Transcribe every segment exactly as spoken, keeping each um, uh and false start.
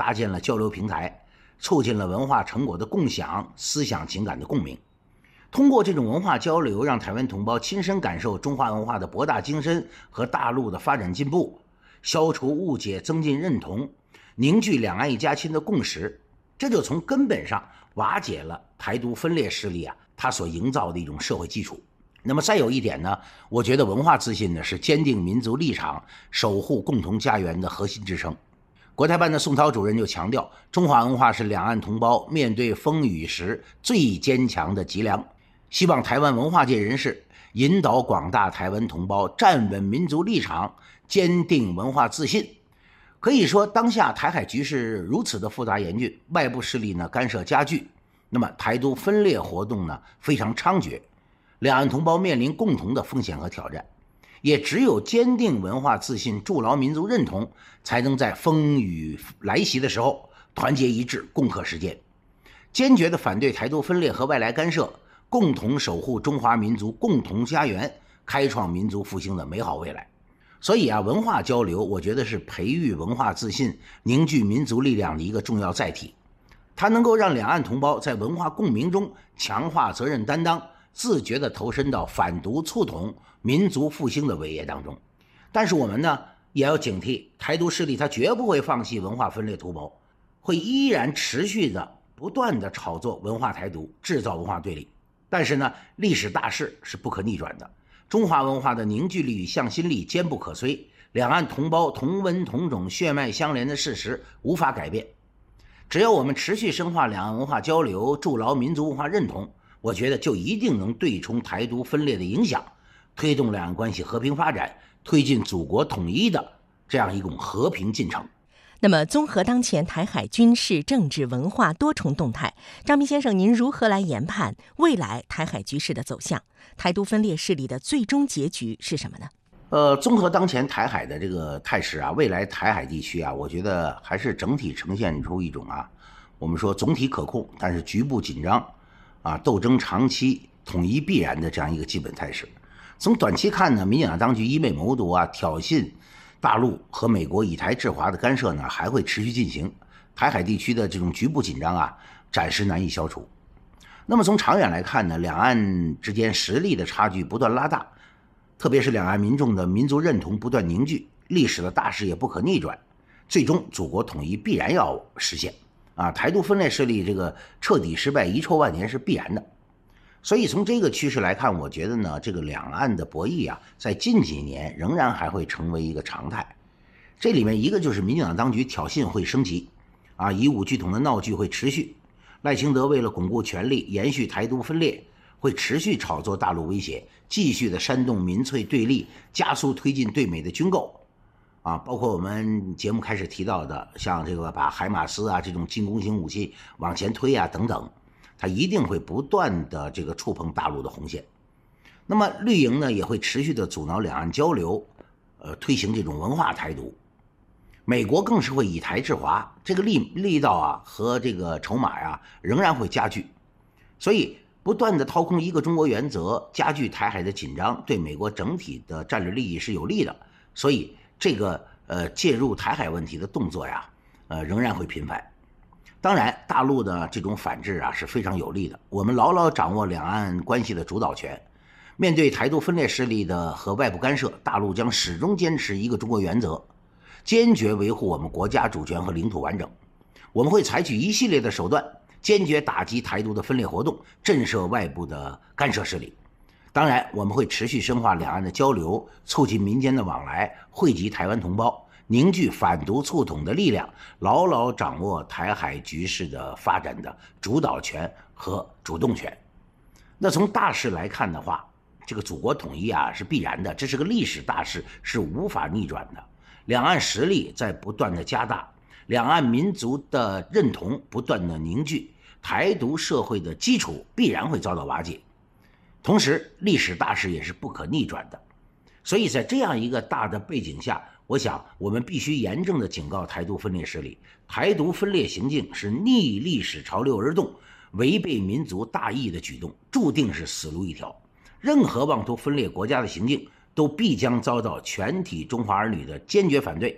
搭建了交流平台，促进了文化成果的共享、思想情感的共鸣。通过这种文化交流，让台湾同胞亲身感受中华文化的博大精深和大陆的发展进步，消除误解，增进认同，凝聚两岸一家亲的共识。这就从根本上瓦解了台独分裂势力啊它所营造的一种社会基础。那么再有一点呢，我觉得文化自信呢是坚定民族立场、守护共同家园的核心支撑。国台办的宋涛主任就强调，中华文化是两岸同胞面对风雨时最坚强的脊梁，希望台湾文化界人士引导广大台湾同胞站稳民族立场，坚定文化自信。可以说，当下台海局势如此的复杂严峻，外部势力呢干涉加剧，那么台独分裂活动呢非常猖獗，两岸同胞面临共同的风险和挑战。也只有坚定文化自信，筑牢民族认同，才能在风雨来袭的时候团结一致，共克时艰。坚决地反对台独分裂和外来干涉，共同守护中华民族共同家园，开创民族复兴的美好未来。所以啊，文化交流我觉得是培育文化自信、凝聚民族力量的一个重要载体。它能够让两岸同胞在文化共鸣中强化责任担当，自觉地投身到反独促统、民族复兴的伟业当中。但是我们呢，也要警惕台独势力，它绝不会放弃文化分裂图谋，会依然持续的不断的炒作文化台独，制造文化对立。但是呢，历史大势是不可逆转的，中华文化的凝聚力与向心力坚不可摧，两岸同胞同文同种、血脉相连的事实无法改变。只要我们持续深化两岸文化交流，筑牢民族文化认同，我觉得就一定能对冲台独分裂的影响，推动两岸关系和平发展，推进祖国统一的这样一种和平进程。 那么综合当前台海军事、政治、文化多重动态，张斌先生，您如何来研判未来台海局势的走向？台独分裂势力的最终结局是什么呢？ 呃，综合当前台海的这个态势啊，未来台海地区啊，我觉得还是整体呈现出一种啊，我们说总体可控，但是局部紧张啊，斗争长期、统一必然的这样一个基本态势。从短期看呢，民进党当局一味谋独啊，挑衅大陆和美国以台制华的干涉呢，还会持续进行。台海地区的这种局部紧张啊，暂时难以消除。那么从长远来看呢，两岸之间实力的差距不断拉大，特别是两岸民众的民族认同不断凝聚，历史的大势也不可逆转，最终祖国统一必然要实现啊！台独分裂势力这个彻底失败、遗臭万年是必然的。所以从这个趋势来看，我觉得呢，这个两岸的博弈啊，在近几年仍然还会成为一个常态。这里面一个就是民进党当局挑衅会升级，啊，以武拒统的闹剧会持续。赖清德为了巩固权力、延续台独分裂，会持续炒作大陆威胁，继续的煽动民粹对立，加速推进对美的军购。啊，包括我们节目开始提到的，像这个把海马斯啊这种进攻型武器往前推啊等等。它一定会不断的这个触碰大陆的红线。那么绿营呢，也会持续的阻挠两岸交流，呃，推行这种文化台独。美国更是会以台制华，这个力力道啊和这个筹码呀、啊、仍然会加剧。所以不断的掏空一个中国原则，加剧台海的紧张，对美国整体的战略利益是有利的。所以这个呃介入台海问题的动作呀，呃仍然会频繁。当然，大陆的这种反制啊是非常有利的。我们牢牢掌握两岸关系的主导权，面对台独分裂势力的和外部干涉，大陆将始终坚持一个中国原则，坚决维护我们国家主权和领土完整。我们会采取一系列的手段，坚决打击台独的分裂活动，震慑外部的干涉势力。当然，我们会持续深化两岸的交流，促进民间的往来，汇集台湾同胞，凝聚反独促统的力量，牢牢掌握台海局势的发展的主导权和主动权。那从大势来看的话，这个祖国统一啊是必然的，这是个历史大势，是无法逆转的。两岸实力在不断的加大，两岸民族的认同不断的凝聚，台独社会的基础必然会遭到瓦解。同时，历史大势也是不可逆转的。所以在这样一个大的背景下，我想我们必须严正的警告台独分裂势力，台独分裂行径是逆历史潮流而动，违背民族大义的举动，注定是死路一条。任何妄图分裂国家的行径，都必将遭到全体中华儿女的坚决反对，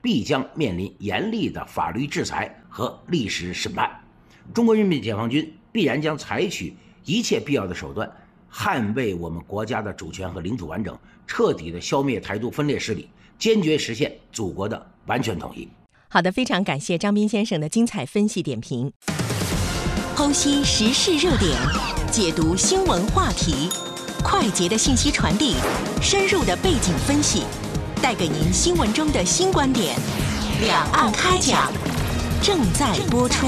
必将面临严厉的法律制裁和历史审判。中国人民解放军必然将采取一切必要的手段，捍卫我们国家的主权和领土完整，彻底的消灭台独分裂势力，坚决实现祖国的完全统一。 好的，非常感谢张斌先生的精彩分析点评。剖析时事热点，解读新闻话题，快捷的信息传递，深入的背景分析，带给您新闻中的新观点。两岸开讲，正在播出。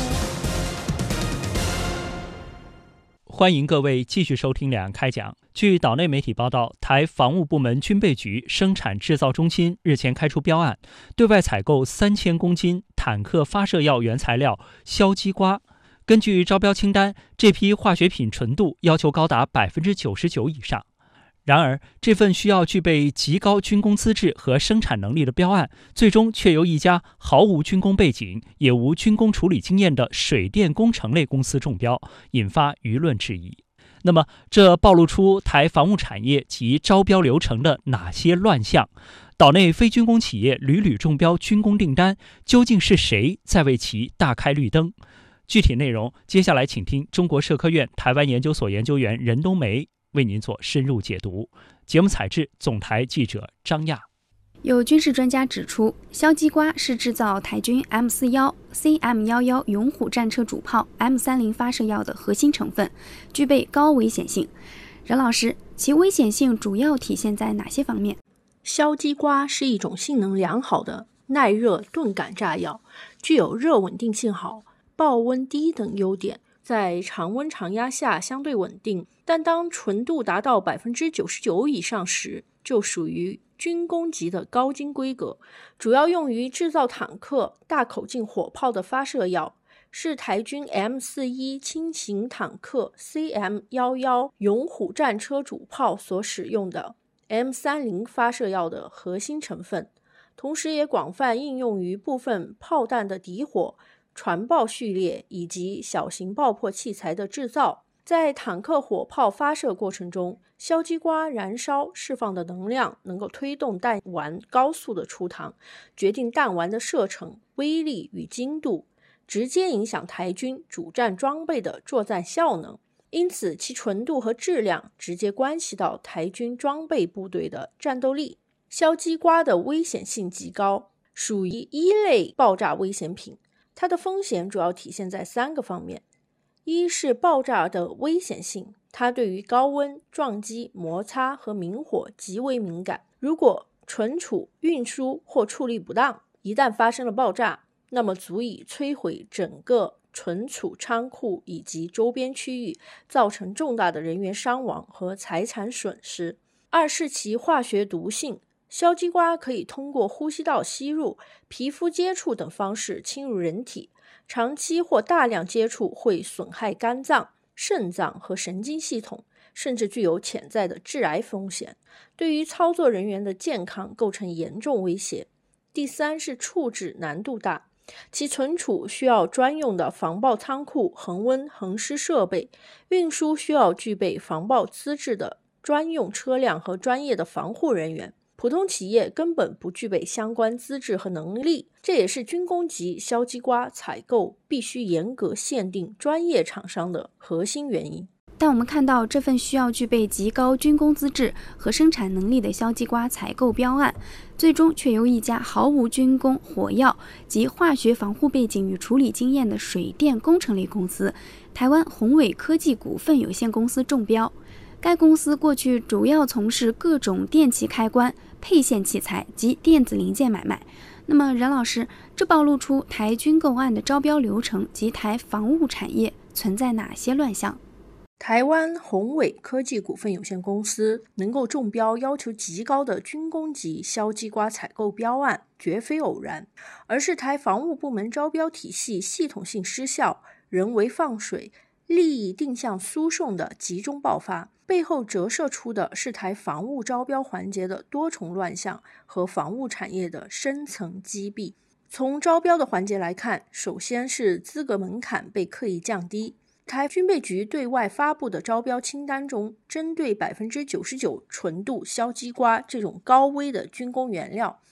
欢迎各位继续收听两岸开讲。据岛内媒体报道，台防务部门军备局生产制造中心日前开出标案，对外采购三千公斤坦克发射药原材料硝基瓜。根据招标清单，这批化学品纯度要求高达 百分之九十九 以上。然而，这份需要具备极高军工资质和生产能力的标案，最终却由一家毫无军工背景、也无军工处理经验的水电工程类公司中标，引发舆论质疑。那么，这暴露出台防务产业及招标流程的哪些乱象？岛内非军工企业屡屡中标军工订单，究竟是谁在为其大开绿灯？具体内容，接下来请听中国社科院台湾研究所研究员任冬梅为您做深入解读。节目采制总台记者张亚。 有军事专家指出，硝基瓜是制造台军 M 四十一、C M 一一 勇虎战车主炮 M 三十 发射药的核心成分，具备高危险性。任老师，其危险性主要体现在哪些方面？ 硝基瓜是一种性能良好的耐热钝感炸药，具有热稳定性好、爆温低等优点，在常温常压下相对稳定，但当纯度达到 百分之九十九 以上时，就属于军工级的高精规格，主要用于制造坦克、大口径火炮的发射药，是台军 M 四十一 轻型坦克、C M 一一 勇虎战车主炮所使用的 M 三十 发射药的核心成分，同时也广泛应用于部分炮弹的底火、传爆序列以及小型爆破器材的制造。在坦克火炮发射过程中，硝基瓜燃烧释放的能量能够推动弹丸高速的出膛，决定弹丸的射程、威力与精度，直接影响台军主战装备的作战效能。因此，其纯度和质量直接关系到台军装备部队的战斗力。硝基瓜的危险性极高，属于一类爆炸危险品。它的风险主要体现在三个方面。一是爆炸的危险性，它对于高温、撞击、摩擦和明火极为敏感。如果存储、运输或处理不当，一旦发生了爆炸，那么足以摧毁整个存储仓库以及周边区域，造成重大的人员伤亡和财产损失。二是其化学毒性，硝基瓜可以通过呼吸道吸入、皮肤接触等方式侵入人体，长期或大量接触会损害肝脏、肾脏和神经系统，甚至具有潜在的致癌风险，对于操作人员的健康构成严重威胁。第三是处置难度大，其存储需要专用的防爆仓库、恒温恒湿设备，运输需要具备防爆资质的专用车辆和专业的防护人员。普通企业根本不具备相关资质和能力，这也是军工级硝基瓜采购必须严格限定专业厂商的核心原因。 但我们看到这份需要具备极高军工资质和生产能力的硝基瓜采购标案，最终却由一家毫无军工、火药及化学防护背景与处理经验的水电工程类公司台湾宏伟科技股份有限公司中标。该公司过去主要从事各种电气开关、配线器材及电子零件买卖。那么任老师，这暴露出台军购案的招标流程及台防务产业存在哪些乱象？ 台湾宏伟科技股份有限公司能够中标要求极高的军工级硝基瓜采购标案，绝非偶然，而是台防务部门招标体系系统性失效、人为放水、利益定向输送的集中爆发，背后折射出的是台防务招标环节的多重乱象和防务产业的深层积弊。从招标的环节来看，首先是资格门槛被刻意降低。台军备局对外发布的招标清单中，针对 百分之九十九 纯度硝基瓜这种高危的军工原料，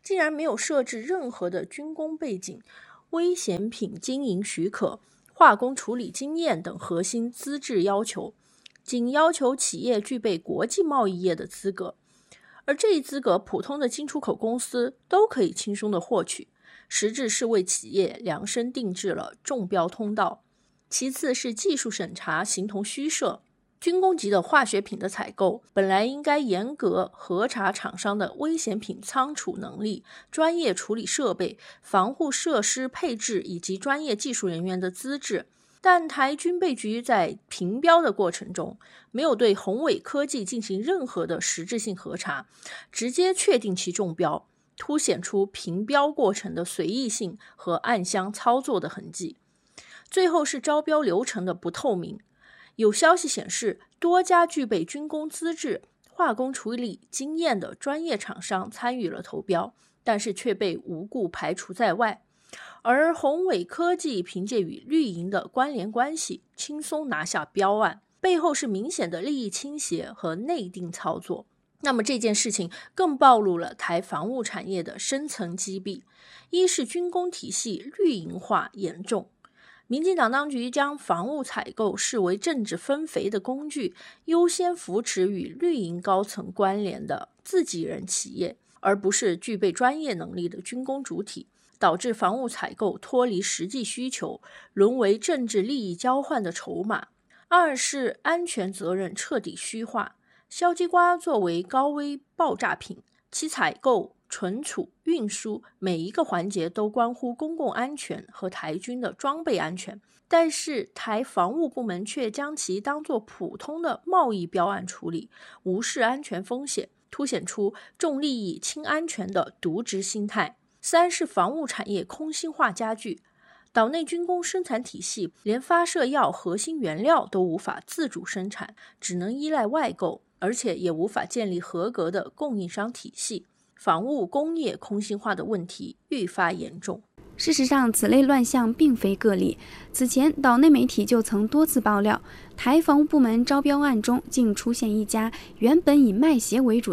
竟然没有设置任何的军工背景、危险品经营许可、化工处理经验等核心资质要求，仅要求企业具备国际贸易业的资格。而这一资格，普通的进出口公司都可以轻松的获取，实质是为企业量身定制了中标通道。其次是技术审查形同虚设，军工级的化学品的采购本来应该严格核查厂商的危险品仓储能力、专业处理设备、防护设施配置以及专业技术人员的资质，但台军备局在评标的过程中没有对宏伟科技进行任何的实质性核查，直接确定其中标，凸显出评标过程的随意性和暗箱操作的痕迹。最后是招标流程的不透明，有消息显示，多家具备军工资质、化工处理经验的专业厂商参与了投标，但是却被无故排除在外。而宏伟科技凭借与绿营的关联关系，轻松拿下标案，背后是明显的利益倾斜和内定操作。那么这件事情更暴露了台防务产业的深层积弊，一是军工体系绿营化严重。民进党当局将防务采购视为政治分肥的工具，优先扶持与绿营高层关联的自己人企业，而不是具备专业能力的军工主体，导致防务采购脱离实际需求，沦为政治利益交换的筹码。二是安全责任彻底虚化，硝基瓜作为高危爆炸品，其采购、存储、运输每一个环节都关乎公共安全和台军的装备安全，但是台防务部门却将其当作普通的贸易标案处理，无视安全风险，凸显出重利益轻安全的渎职心态。三是防务产业空心化加剧，岛内军工生产体系连发射药核心原料都无法自主生产，只能依赖外购，而且也无法建立合格的供应商体系，防务工业空心化的问题愈发严重。 事实上，此类乱象并非个例。此前，岛内媒体就曾多次爆料，台防务部门招标案中竟出现一家原本以卖鞋为主